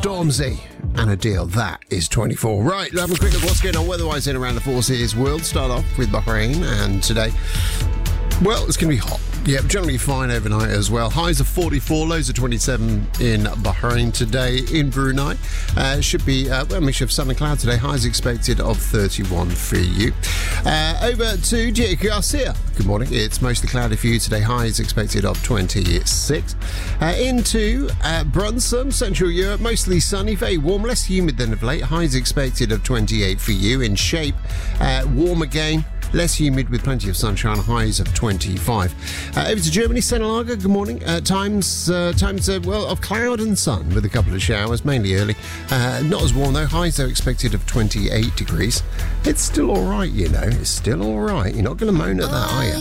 Stormzy and a deal. That is 24. Right, have a quick look what's going on weather-wise in around the Forces world. Start off with Bahrain, and today, well, it's going to be hot. Yeah, generally fine overnight as well. Highs of 44, lows of 27 in Bahrain today. In Brunei, should be a mixture of sun and cloud today. Highs expected of 31 for you. Over to Jake Garcia. Good morning. It's mostly cloudy for you today. Highs expected of 26. Into Brunssum, Central Europe, mostly sunny, very warm, less humid than of late. Highs expected of 28 for you. In Shape, warm again. Less humid with plenty of sunshine, highs of 25. Over to Germany, Senelager, good morning. Times of cloud and sun with a couple of showers, mainly early. Not as warm though, highs are expected of 28 degrees. It's still all right, you know, it's still all right. You're not going to moan at that, are you?